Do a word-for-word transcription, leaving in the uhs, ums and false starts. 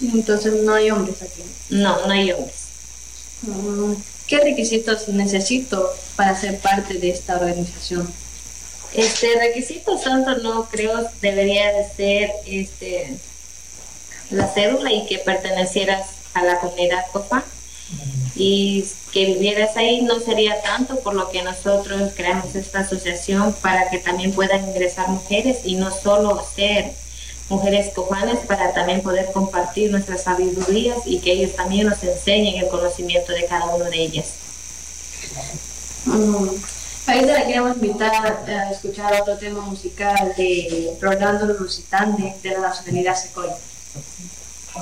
Entonces no hay hombres aquí. No, no hay hombres. Mm, ¿Qué requisitos necesito para ser parte de esta organización? Este requisito santo no creo debería de ser este la cédula y que pertenecieras a la comunidad COFA y que vivieras ahí no sería tanto, por lo que nosotros creamos esta asociación para que también puedan ingresar mujeres y no solo ser mujeres cofanes, para también poder compartir nuestras sabidurías y que ellos también nos enseñen el conocimiento de cada una de ellas. Mm, Ahorita la queremos invitar a escuchar otro tema musical de Rolando Lusitande de la nacionalidad secoya.